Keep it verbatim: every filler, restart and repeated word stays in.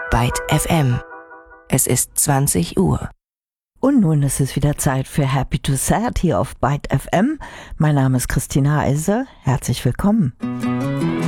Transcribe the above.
Byte F M. Es ist zwanzig Uhr. Und nun ist es wieder Zeit für Happy to Sad hier auf Byte F M. Mein Name ist Christina Eise. Herzlich willkommen.